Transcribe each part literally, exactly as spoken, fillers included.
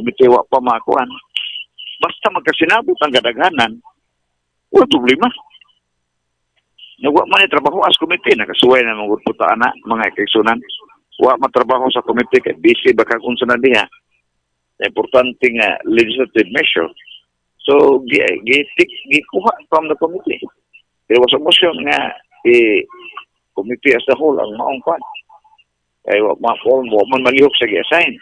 komite wa pa makuan. Basta magkasinabot ang kadaghanan, wala problema. Nagwa man yung trabaho as komite, nakasuway na mga puta na, mga kaigsunan. Wa matrabaho sa komite, kaya busy baka kung saan na diha. Importante nga legislative measure. So, gikuha from the committee. There was a motion nga, eh, committee as a whole, ang maong pan. Kaya wa ma-form, wa man malihok sa gi-assign.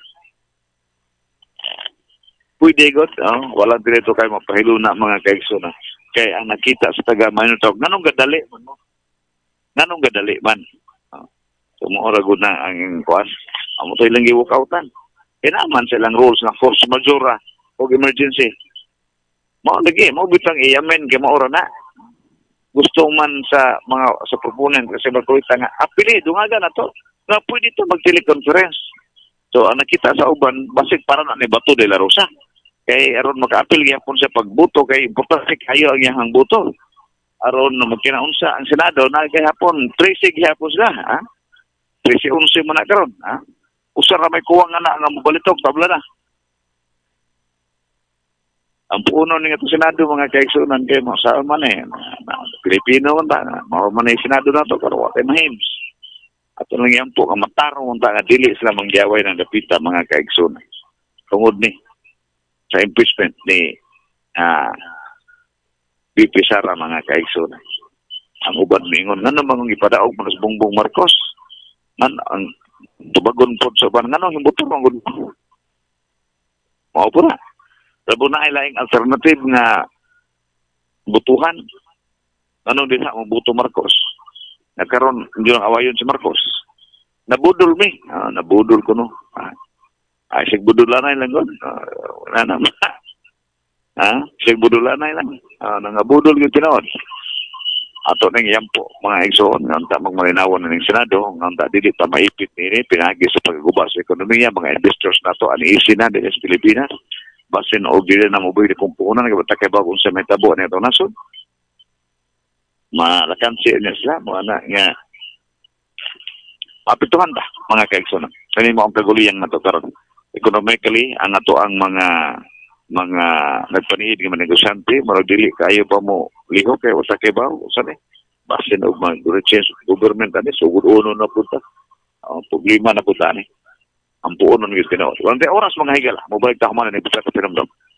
Pwede got, oh, wala direto kayo mapahilo na mga kaigsunan. Kaya ang nakita sa taga-mayon tawag, nanong gadali man mo? Nanong gadali man? Oh. So, maoragod na ang kuas. Amo to ilang giwalkoutan. Kinaman silang rules na force majeure o emergency. Mao lagi, mo bitang i-amen kay maora na. Gusto man sa mga sa proponent kasi magkuita nga apili dungaga na to. Na pwede to mag-teleconference. So, ang nakita sa uban, basig para na ni Bato de la Rosa. Kay aron maka-apil gyapon sa pagbuto kay importante kayo ang iyang buto. Aron magkinaunsa ang Senado na gihapon thirty gihapon sila, ha? thirty eleven man na karon, ha? Usa ra may kuwang ana nga mobalitok tabla na. Ang puno ni nga Senado mga kaigsunan kay mo sa man eh Pilipino man ta, mao man ni Senado na to pero wa kay mahims. Ato lang yan po, ang matarong ta nga dili sila mangyaway ng dapita mga kaigsunan. Tungod ni sa impeachment ni uh, B P Sara mga kaigsunan. Ang uban mingon ngano mangong ipadaog mo sa Bongbong Marcos. Nan ang tubagon po sa ban ngano himbutor ang gud. Mao po na. Labo na ay laing alternative nga butuhan. Ano din sa buto Marcos. Nagkaroon hindi lang awayon si Marcos. Nabudol mi. Ah, nabudol ko no. Ah. Ay, sig budulanay lang gud. Uh, wala na. Ha? Sig budulanay lang. Uh, nangabudol yung tinood. Ato nang iyampo, mga igsoon, nga ta magmalinawan na ng Senado, nga ta dili pa maipit nini, pinagi sa pagguba sa ekonomiya, mga investors na to, aniisi na din sa Pilipinas. Basin o dili na mabuhay na kumpunan, nagabata kay bagong sa may tabo na ito nasod. Malakansi niya sila, mga na, nga, mapituhan ta, mga kaigsoon. Kani mo ang kaguliyang na to karon. Economically, ang ato ang mga mga nagpaniid ng mga negosyante, marag dili kayo pa mo liho kay usa kay baw, usa ni. Basin og mga change government ani sugod uno na punta. Ang problema na punta ni. Ang puonon gyud tinaw. Wala oras mga higala, mobalik ta man ni bisa ka pinamdam.